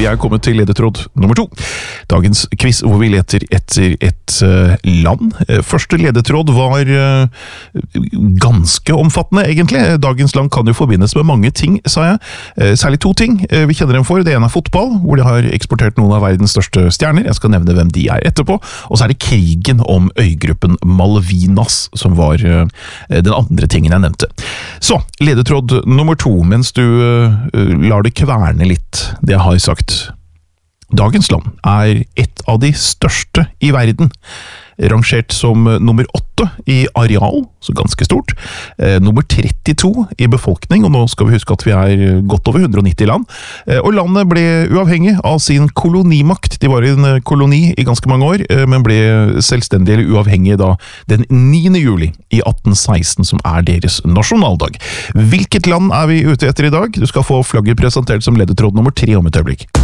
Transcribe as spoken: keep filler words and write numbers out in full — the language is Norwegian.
Vi er kommet til ledetråd nummer to. Dagens quiz hvor vi leter etter et uh, land. Første ledetråd var uh, ganske omfattende, egentlig. Dagens land kan jo forbindes med mange ting, sa jeg. Uh, særlig to ting uh, vi kjenner dem for. Det ene er fotball, hvor de har eksportert noen av verdens største stjerner. Jeg skal nevne hvem de er etterpå. Og så er det krigen om øygruppen Malvinas, som var uh, den andre tingen jeg nevnte. Så, ledetråd nummer to, mens du uh, lar det kverne litt, det jeg har sagt. Dagens land er et av de største i verden, rangert som nummer åtte i areal, så ganske stort, eh, nummer trettito i befolkning, og nå skal vi huske at vi er godt over hundre og nitti land, eh, og landet ble uavhengig av sin kolonimakt. De var i en koloni i ganske mange år, eh, men ble selvstendig eller uavhengig da den niende juli i atten seksten, som er deres nasjonaldag. Hvilket land er vi ute etter i dag? Du skal få flagget presentert som ledetråd nummer tre om et øyeblikk.